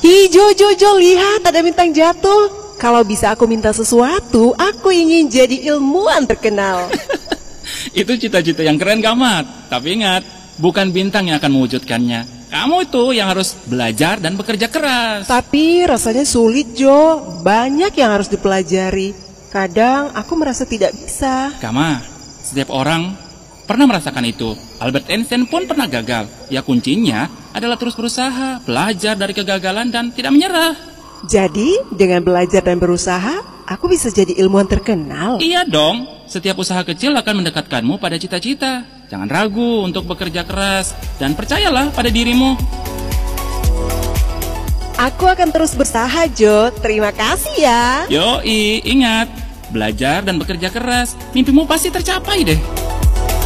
Hi, Jo, lihat ada bintang jatuh. Kalau bisa aku minta sesuatu, aku ingin jadi ilmuwan terkenal. Itu cita-cita yang keren, Kamat. Tapi ingat, bukan bintang yang akan mewujudkannya. Kamu itu yang harus belajar dan bekerja keras. Tapi rasanya sulit, Jo. Banyak yang harus dipelajari. Kadang aku merasa tidak bisa. Kama, setiap orang pernah merasakan itu. Albert Einstein pun pernah gagal. Ya kuncinya adalah terus berusaha, belajar dari kegagalan dan tidak menyerah. Jadi, dengan belajar dan berusaha, aku bisa jadi ilmuwan terkenal. Iya dong, setiap usaha kecil akan mendekatkanmu pada cita-cita. Jangan ragu untuk bekerja keras dan percayalah pada dirimu. Aku akan terus berusaha, Jo. Terima kasih ya. Yoi, ingat, belajar dan bekerja keras. Mimpimu pasti tercapai deh.